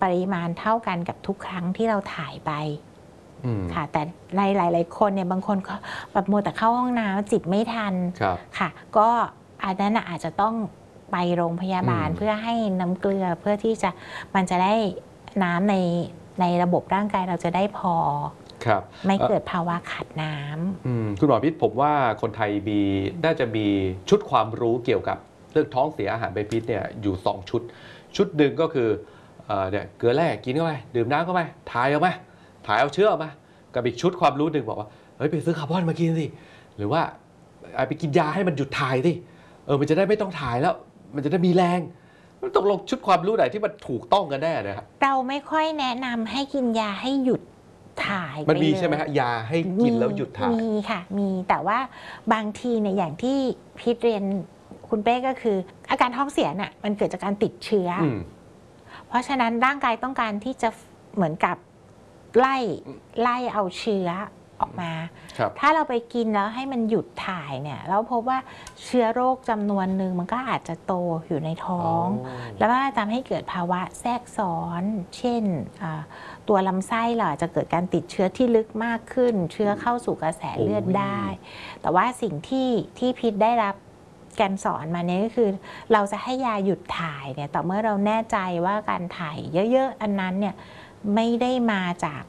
ริมาณเท่ากันกับทุกครั้งที่เราถ่ายไปค่ะแต่ในหลายๆคนเนี่ยบางคนก็แบบมัวแต่เข้าห้องน้ำจิบไม่ทันค่ะก็อันนั้นอาจจะต้องไปโรงพยาบาลเพื่อให้น้ำเกลือเพื่อที่จะมันจะได้น้ำในระบบร่างกายเราจะได้พอไม่เกิดภาวะขาดน้ำคุณหมอพิษผมว่าคนไทยน่าจะมีชุดความรู้เกี่ยวกับเรื่องท้องเสียอาหารเป็นพิษเนี่ยอยู่2ชุดหนึ่งก็คือเนี่ยเกลือแร่กินเข้าไปดื่มน้ำเข้าไปถ่ายเอาไหมถ่ายเอาเชื้อออกมากับอีกชุดความรู้หนึ่งบอกว่าเฮ้ยไปซื้อคาร์บอนมากินสิหรือว่าไปกินยาให้มันหยุดถ่ายสิมันจะได้ไม่ต้องถ่ายแล้วมันจะได้มีแรงตกลงชุดความรู้ไหนที่มันถูกต้องกันแน่นะครับเราไม่ค่อยแนะนำให้กินยาให้หยุดถ่ายมันมีใช่ไหมฮะยาให้กินแล้วหยุดถ่ายมีค่ะมีแต่ว่าบางทีเนี่ยอย่างที่พิษเรียนคุณเป้ก็คืออาการท้องเสียน่ะมันเกิดจากการติดเชื้อเพราะฉะนั้นร่างกายต้องการที่จะเหมือนกับไล่เอาเชื้อออกมาถ้าเราไปกินแล้วให้มันหยุดถ่ายเนี่ยเราพบว่าเชื้อโรคจำนวนหนึ่งมันก็อาจจะโตอยู่ในท้องแล้วก็ทำให้เกิดภาวะแทรกซ้อนเช่นตัวลำไส้เราอาจจะเกิดการติดเชื้อที่ลึกมากขึ้นเชื้อเข้าสู่กระแสเลือดได้แต่ว่าสิ่งที่พิษได้รับการสอนมาเนี่ยก็คือเราจะให้ยาหยุดถ่ายเนี่ยต่อเมื่อเราแน่ใจว่าการถ่ายเยอะๆอันนั้นเนี่ยไม่ได้มา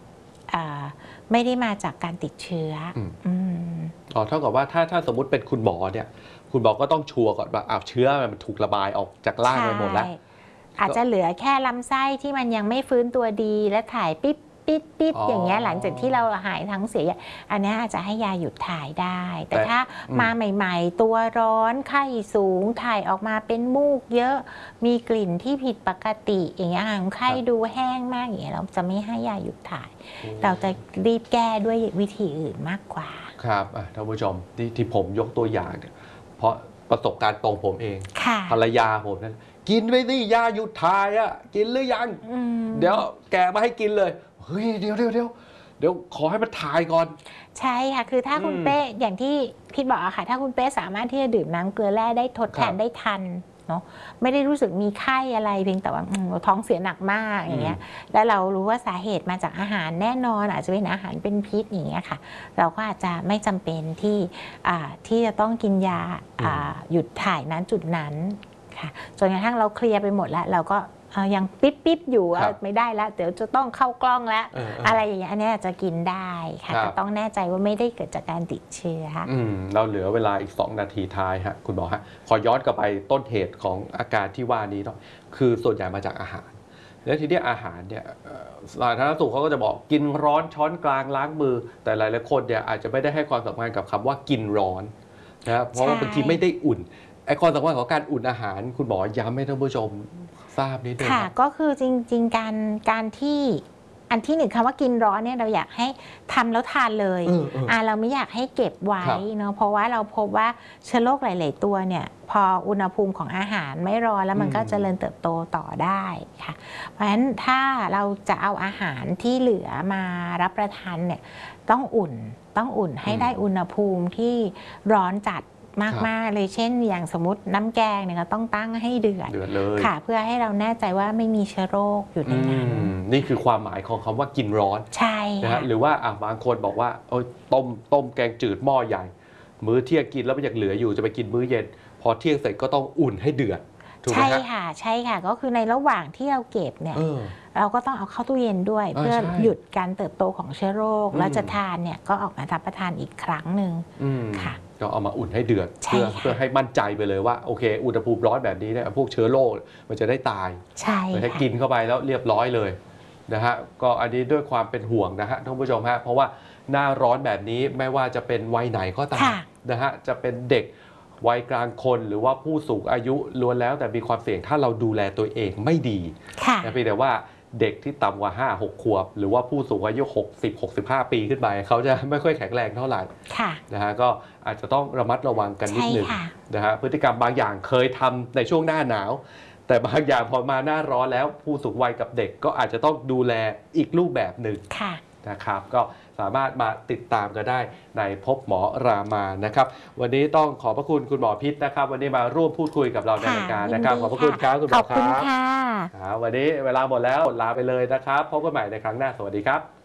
จากการติดเชื้อเท่ากับว่าถ้าสมมุติเป็นคุณหมอเนี่ยคุณหมอก็ต้องชัวร์ก่อนว่าเชื้อมันถูกระบายออกจากร่างไปหมดแล้วอาจจะเหลือแค่ลำไส้ที่มันยังไม่ฟื้นตัวดีและถ่ายปิ๊บอย่างเงี้ยหลังจากที่เราหายทั้งเสียอันนี้อาจจะให้ยาหยุดถ่ายได้แต่ถ้ามาใหม่ๆตัวร้อนไข้สูงถ่ายออกมาเป็นมูกเยอะมีกลิ่นที่ผิดปกติอย่างเงี้ยไข้ดูแห้งมากอย่างเงี้ยเราจะไม่ให้ยาหยุดถ่ายเราจะรีบแก้ด้วยวิธีอื่นมากกว่าครับท่านผู้ชมที่ผมยกตัวอย่างเนี่ยเพราะประสบการณ์ตรงผมเองภรรยาผมนั้นกินไปสิยาหยุดถ่ายกินหรือยังเดี๋ยวแกมาให้กินเลยเฮ้ยเดี๋ยวขอให้มันถ่ายก่อนใช่ค่ะคือถ้าคุณเป้อย่างที่พิษบอกอะค่ะถ้าคุณเป้สามารถที่จะดื่มน้ำเกลือแร่ได้ทดแทนได้ทันเนาะไม่ได้รู้สึกมีไข้อะไรเพียงแต่ว่าท้องเสียหนักมากอย่างเงี้ยแล้วเรารู้ว่าสาเหตุมาจากอาหารแน่นอนอาจจะเป็นอาหารเป็นพิษอย่างเงี้ยค่ะเราก็อาจจะไม่จำเป็นที่จะต้องกินยาหยุดถ่ายนั้นจุดนั้นค่ะจนกระทั่งเราเคลียร์ไปหมดแล้วเราก็ยังปิ๊บอยู่ไม่ได้แล้วเดี๋ยวจะต้องเข้ากล้องแล้วอะไรอย่างเงี้ยอันนี้จะกินได้ค่ะแต่ต้องแน่ใจว่าไม่ได้เกิดจากการติดเชื้อเราเหลือเวลาอีก2 นาทีท้ายฮะคุณหมอฮะขอย้อนกลับไปต้นเหตุของอาการที่ว่านี้เนาะคือส่วนใหญ่มาจากอาหารแล้วทีนี้อาหารเนี่ยสาธารณสุขเขาก็จะบอกกินร้อนช้อนกลางล้างมือแต่หลายๆคนเนี่ยอาจจะไม่ได้ให้ความสำคัญกับคำว่ากินร้อนนะครับเพราะว่าบางทีไม่ได้อุ่นไอ้ความสำคัญของการอุ่นอาหารคุณหมอย้ำให้ท่านผู้ชมทราบนิดนึงค่ะก็คือจริงๆการที่อันที่หนึ่งคำว่ากินร้อนเนี่ยเราอยากให้ทำแล้วทานเลยเราไม่อยากให้เก็บไว้เนาะเพราะว่าเราพบว่าเชื้อโรคหลายๆตัวเนี่ยพออุณหภูมิของอาหารไม่ร้อนแล้วมันก็เจริญเติบโตต่อได้ค่ะเพราะฉะนั้นถ้าเราจะเอาอาหารที่เหลือมารับประทานเนี่ยต้องอุ่นให้ได้อุณหภูมิที่ร้อนจัดมากๆเลยเช่นอย่างสมมติน้ำแกงเนี่ยก็ต้องตั้งให้เดือดเลยค่ะเพื่อให้เราแน่ใจว่าไม่มีเชื้อโรคอยู่ในนั้นนี่คือความหมายของคำว่ากินร้อนใช่นะฮะหรือว่าบางคนบอกว่าต้มแกงจืดหม้อใหญ่มื้อเที่ยงกินแล้วมันยังเหลืออยู่จะไปกินมื้อเย็นพอเที่ยงเสร็จก็ต้องอุ่นให้เดือดใช่ค่ะก็คือในระหว่างที่เราเก็บเนี่ยเราก็ต้องเอาเข้าตู้เย็นด้วยเพื่อหยุดการเติบโตของเชื้อโรคแล้วจะทานเนี่ยก็ออกมารับประทานอีกครั้งหนึ่งค่ะก็เอามาอุ่นให้เดือดเพื่อให้มั่นใจไปเลยว่าโอเคอุณหภูมิร้อนแบบนี้เนี่ยพวกเชื้อโรคมันจะได้ตายใช่ให้กินเข้าไปแล้วเรียบร้อยเลยนะฮะก็อันนี้ด้วยความเป็นห่วงนะฮะท่านผู้ชมฮะเพราะว่าหน้าร้อนแบบนี้ไม่ว่าจะเป็นวัยไหนก็ตามนะฮะจะเป็นเด็กวัยกลางคนหรือว่าผู้สูงอายุล้วนแล้วแต่มีความเสี่ยงถ้าเราดูแลตัวเองไม่ดีนะพี่แต่ว่าเด็กที่ต่ำกว่า 5-6 ขวบหรือว่าผู้สูงอายุ 60-65 ปีขึ้นไปเขาจะไม่ค่อยแข็งแรงเท่าไหร่นะฮะก็อาจจะต้องระมัดระวังกันนิดหนึ่งนะฮะพฤติกรรมบางอย่างเคยทำในช่วงหน้าหนาวแต่บางอย่างพอมาหน้าร้อนแล้วผู้สูงวัยกับเด็กก็อาจจะต้องดูแลอีกรูปแบบหนึ่งนะครับก็สามารถมาติดตามกันได้ในพบหมอรามานะครับวันนี้ต้องขอบพระคุณคุณหมอพิษนะครับวันนี้มาร่วมพูดคุยกับเราในรายการนะครับขอบพระคุณครับคุณหมอครับขอบคุณค่ะวันนี้เวลาหมดแล้วลาไปเลยนะครับพบกันใหม่ในครั้งหน้าสวัสดีครับ